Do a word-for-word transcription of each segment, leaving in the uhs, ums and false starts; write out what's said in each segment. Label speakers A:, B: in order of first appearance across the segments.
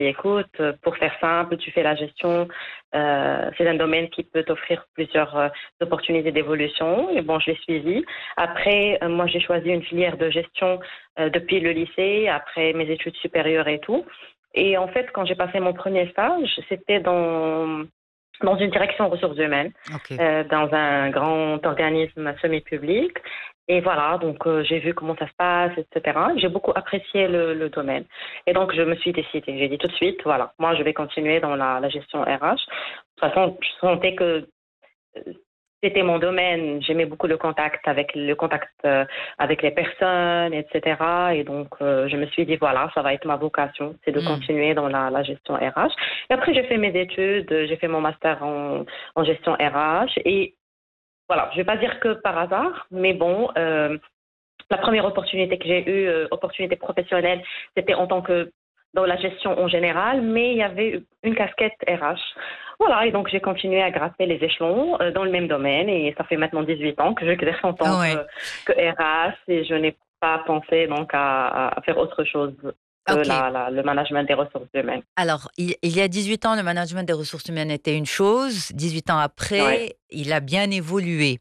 A: écoute, euh, pour faire simple, tu fais la gestion. Euh, c'est un domaine qui peut t'offrir plusieurs euh, opportunités d'évolution. Et bon, je l'ai suivi. Après, euh, moi, j'ai choisi une filière de gestion euh, depuis le lycée, après mes études supérieures et tout. Et en fait, quand j'ai passé mon premier stage, c'était dans dans une direction ressources humaines,
B: Ok.
A: euh, dans un grand organisme semi-public. Et voilà, donc euh, j'ai vu comment ça se passe, et cetera. J'ai beaucoup apprécié le, le domaine. Et donc, je me suis décidée. J'ai dit tout de suite, voilà, moi, je vais continuer dans la, la gestion R H. De toute façon, je sentais que euh, c'était mon domaine. J'aimais beaucoup le contact avec le contact euh, avec les personnes, et cetera. Et donc, euh, je me suis dit, voilà, ça va être ma vocation, c'est de
B: Hmm.
A: continuer dans la, la gestion R H. Et après, j'ai fait mes études, j'ai fait mon master en, en gestion R H. Et voilà, je vais pas dire que par hasard, mais bon, euh, la première opportunité que j'ai eue, euh, opportunité professionnelle, c'était en tant que dans la gestion en général, mais il y avait une casquette R H. Voilà, et donc j'ai continué à grimper les échelons euh, dans le même domaine, et ça fait maintenant dix-huit ans que j'exerce en tant
B: Ouais.
A: que, que R H, et je n'ai pas pensé donc à, à faire autre chose que
B: Ok.
A: la, la, le management des ressources humaines.
B: Alors, il, il y a dix-huit ans, le management des ressources humaines était une chose. dix-huit ans
A: Ouais.
B: après, il a bien évolué.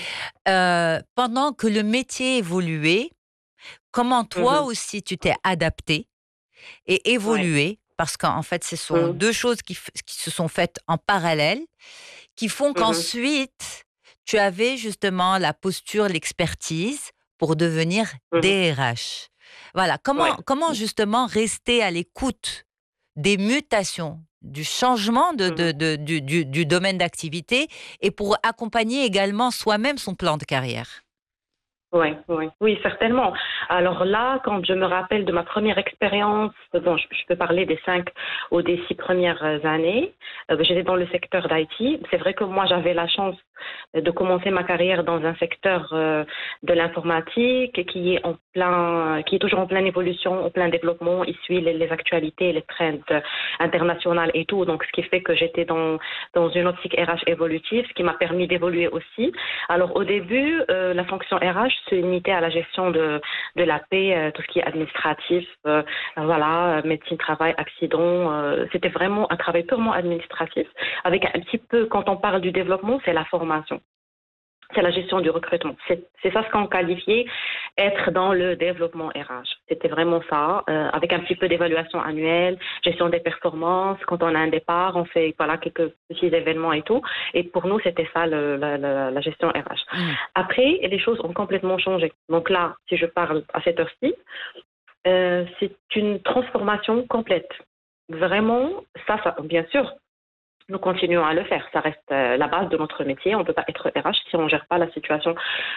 B: Euh, pendant que le métier évoluait, comment toi
A: Mhm.
B: aussi tu t'es adapté et
A: Ouais.
B: évolué? Parce qu'en fait, ce sont
A: Mhm.
B: deux choses qui, f- qui se sont faites en parallèle, qui font
A: Mhm.
B: qu'ensuite, tu avais justement la posture, l'expertise pour devenir
A: Mhm.
B: D R H. Voilà. Comment,
A: Ouais.
B: comment justement rester à l'écoute des mutations, du changement de,
A: Mhm.
B: de- de- du, du- du domaine d'activité et pour accompagner également soi-même son plan de carrière?
A: Oui, oui, oui, certainement. Alors là, quand je me rappelle de ma première expérience, bon, je, je peux parler des cinq ou des six premières années, euh, j'étais dans le secteur d'I T. C'est vrai que moi, j'avais la chance de commencer ma carrière dans un secteur euh, de l'informatique qui est en plein, qui est toujours en pleine évolution, en plein développement. Il suit les, les actualités, les trends internationales et tout. Donc, ce qui fait que j'étais dans dans une optique R H évolutive, ce qui m'a permis d'évoluer aussi. Alors, au début, euh, la fonction R H se limitait à la gestion de, de la paix, euh, tout ce qui est administratif, euh, voilà, euh, médecine, travail, accident. Euh, c'était vraiment un travail purement administratif, avec un petit peu, quand on parle du développement, c'est la formation. C'est la gestion du recrutement. C'est, c'est ça ce qu'on qualifiait être dans le développement R H. C'était vraiment ça, euh, avec un petit peu d'évaluation annuelle, gestion des performances. Quand on a un départ, on fait voilà quelques petits événements et tout. Et pour nous, c'était ça le, la, la, la gestion R H.
B: Hmm.
A: Après, les choses ont complètement changé. Donc là, si je parle à cette heure-ci, euh, c'est une transformation complète. Vraiment, ça, ça, bien sûr, nous continuons à le faire. Ça reste euh, la base de notre métier. On ne peut pas être R H si on ne gère pas la situation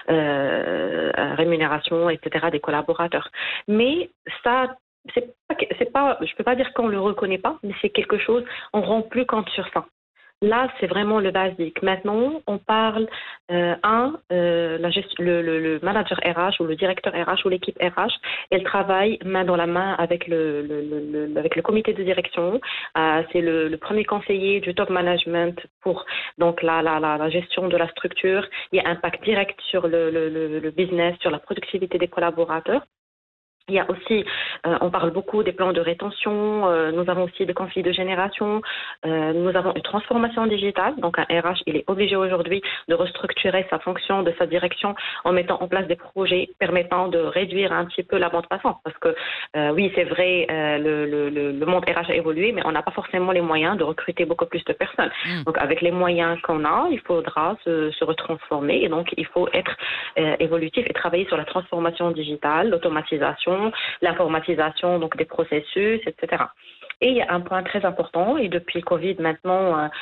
A: euh, rémunération, et cetera des collaborateurs. Mais ça, c'est pas, c'est pas, je peux pas dire qu'on le reconnaît pas, mais c'est quelque chose. On rend plus compte sur ça. Là, c'est vraiment le basique. Maintenant, on parle, euh, un, euh, la gest- le, le, le manager R H ou le directeur R H ou l'équipe R H, elle travaille main dans la main avec le, le, le, le- avec le comité de direction. Euh, c'est le, le premier conseiller du top management pour donc la, la, la, la gestion de la structure. Il y a un impact direct sur le, le, le le business, sur la productivité des collaborateurs. Il y a aussi, euh, on parle beaucoup des plans de rétention, euh, nous avons aussi des conflits de génération, euh, nous avons une transformation digitale, donc un R H, il est obligé aujourd'hui de restructurer sa fonction, de sa direction, en mettant en place des projets permettant de réduire un petit peu la bande passante, parce que euh, oui, c'est vrai, euh, le, le, le le monde R H a évolué, mais on n'a pas forcément les moyens de recruter beaucoup plus de personnes.
B: Hmm.
A: Donc avec les moyens qu'on a, il faudra se, se retransformer, et donc il faut être euh, évolutif et travailler sur la transformation digitale, l'automatisation, l'informatisation donc des processus, et cetera. Et il y a un point très important, et depuis le Covid maintenant, euh,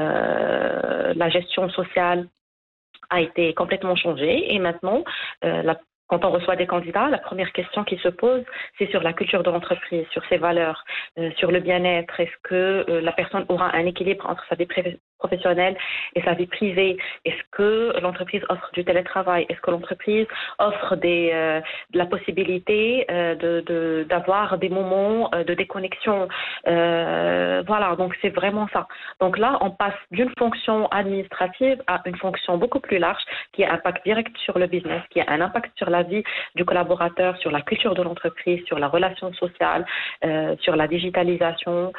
A: euh, la gestion sociale a été complètement changée, et maintenant, euh, la quand on reçoit des candidats, la première question qui se pose, c'est sur la culture de l'entreprise, sur ses valeurs, euh, sur le bien-être. Est-ce que euh, la personne aura un équilibre entre sa vie professionnelle et sa vie privée? Est-ce que l'entreprise offre du télétravail? Est-ce que l'entreprise offre des, euh, de la possibilité euh, de, de, d'avoir des moments euh, de déconnexion? euh, Voilà, donc c'est vraiment ça. Donc là, on passe d'une fonction administrative à une fonction beaucoup plus large qui a un impact direct sur le business, qui a un impact sur la la vie du collaborateur, sur la culture de l'entreprise, sur la relation sociale, euh, sur la digitalisation,